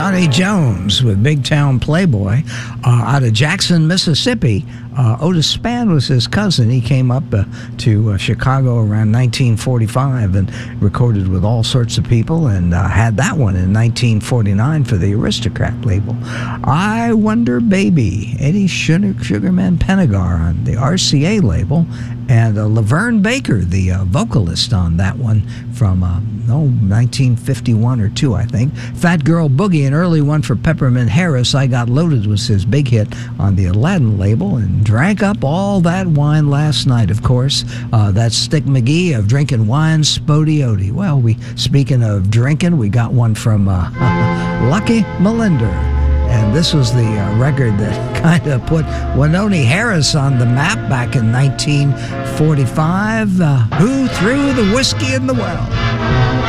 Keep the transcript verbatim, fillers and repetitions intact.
Johnny Jones with Big Town Playboy. Uh, out of Jackson, Mississippi, uh, Otis Spann was his cousin. He came up uh, to uh, Chicago around nineteen forty-five and recorded with all sorts of people, and uh, had that one in nineteen forty-nine for the Aristocrat label. I Wonder Baby, Eddie Sugar, Sugarman Pennegar on the R C A label, and uh, Laverne Baker, the uh, vocalist on that one from uh, oh, nineteen fifty-one or two, I think. Fat Girl Boogie, an early one for Peppermint Harris. I Got Loaded was his big hit on the Aladdin label, and Drank Up All That Wine Last Night, of course. Uh, that's Stick McGee of Drinking Wine Spody-Ody. Well, we speaking of drinking, we got one from uh, Lucky Melinder. And this was the uh, record that kind of put Wynonie Harris on the map back in nineteen forty-five. Uh, Who Threw the Whiskey in the Well?